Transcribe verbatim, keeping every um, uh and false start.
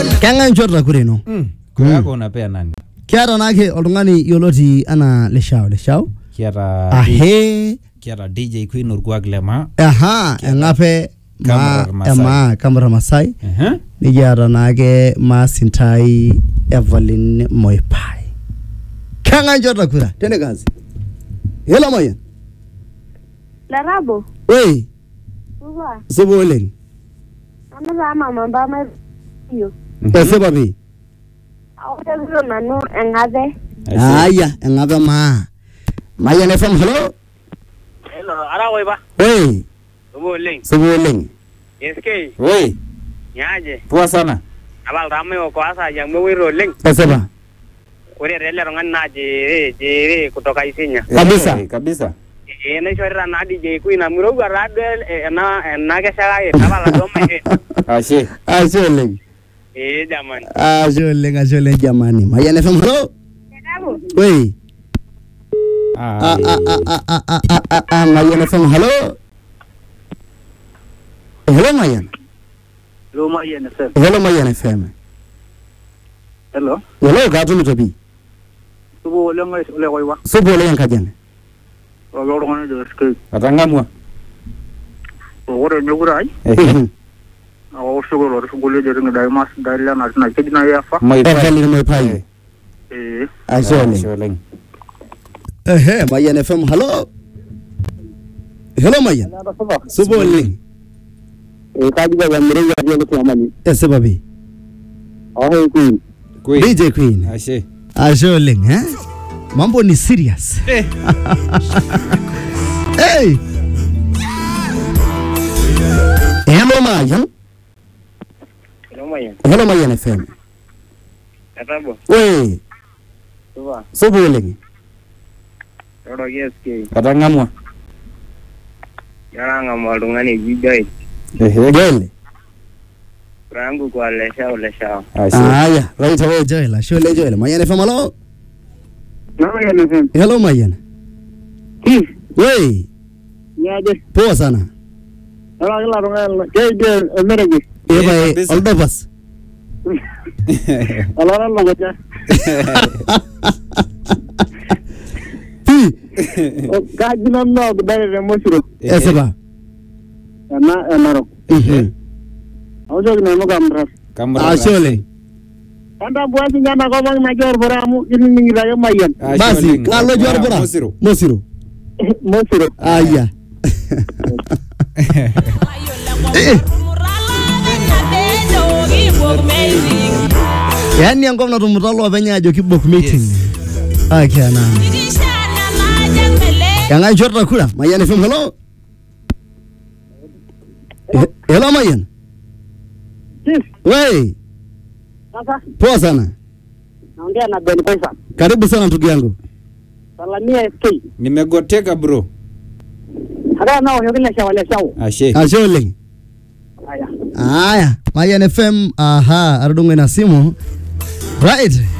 Kanga njorta kureno. Mm. Kwa yako unapea nani? Kiara nake oltung'ani yoloti ana leshao leshao. Kiara Ahe. Kiara D J Queen urkuak lema. Aha, engape ma ema Kamara Masai. Uh-huh. Nikiata nake ma Sintai Evelyn Moipai. Kanga njorta kura. Tende kazi. Hello Mayan. Larabo. Wey. Uwa. Sebo oleng. Ama mama mama yo. Ese babi. Awuta zero nanu engabe. Aya, engabe ma. Mayan F M, hello. Hello, ara weba. Wey. Sebo oleng. Sebo oleng. S K. Wey. Nyaje. Poa sana. Abal rame ko asa yang mwiro oleng. Ese ba. Ore rele rongan na je je kutoka Isinya. Kabisa. Eh, kabisa. Eh na shora na D J Queen na muro garade na na kesha ye abala doma ye. Ashe. Ashe oleng. Eh jamani. Ashe oleng, ashe oleng jamani. Mayan F M, hello. Larabo. Wey. Ah, Ah ah ah ah ah ah ah ah ah Mayan F M, hello. Hello Mayan. Lo ma ye na se. Hello Mayan F M. Hello. Hello ka tumi tobi. Sebo oleng ole koiwa. Sebo oleng kajane. Ro rongan de S K. atangamwa. Ore nyurai. Eh. Awo sugolo sugolo de ngai mas daila na na kidina yafa. Mai Evelyn Moipai. Eh. Ashe oleng. oleng. Eh Mayan F M, hello. Hello Mayan. Sebo oleng. Eh kaji ba mure ya de ko amani. Ese babi. Aho Queen. Queen. D J Queen. Ashe. Ashe oleng, eh? Mambo ni serious. Eh. Hey. Hello Mayan. Lo ma ye. Hello Mayan F M. Larabo. Wey. Uwa. Sebo oleng. Ro S K. Atangamwa. Yaranga malungani jidai. Eh. Gele. Rangu kwa lesha lesha. Ashe. Aya, right away Joel. Ashe oleng Joel. Mayan F M, hello. No ye na se. Hello Mayan. Ki. Wey. Nyaje. Poa sana. Ala ala rongan. Ke de merege. Eba kabisa. all the bus. Ala ala ngaja. Ti. O kaji na no dare mosiro. Ese ba. Na enaro. Mhm. Ojo na no gamra. Kamera. Ashe oleng. Anda buasi nyana ko bang major baramu ini ningira ya mayan. Basi, ngalo jor bra. Mosiro. Mosiro. Mosiro. Aya. Eh. Yani angom na tumutalo apenya ajo kibok meeting. Ake anani. Yanga jorta kula. Mayan F M, hello. Eh, hello Mayan. Sis, Wey. sasa Poa sana. naongea na Ben Pesa. Karibu sana ndugu yangu. Salamia S K. Nimegoteka bro. Hada nao yokile shawale shao. Ashe. Ashe oleng. Haya. Aya, Mayan F M, aha, arudungwe na simu. Right.